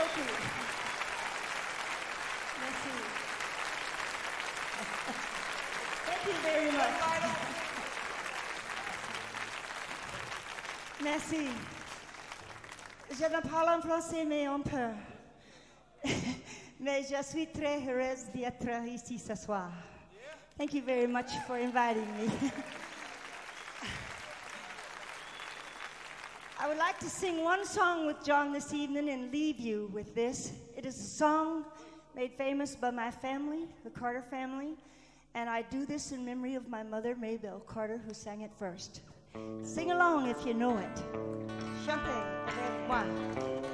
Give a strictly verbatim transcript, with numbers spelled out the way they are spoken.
Thank you. Merci. Thank you very much. Merci. Je ne parle en français, mais un peu. Mais je suis très heureuse d'être ici ce soir. Thank you very much for inviting me. I would like to sing one song with John this evening and leave you with this. It is a song made famous by my family, the Carter family, and I do this in memory of my mother, Maybelle Carter, who sang it first. Sing along if you know it. Chantez avec moi.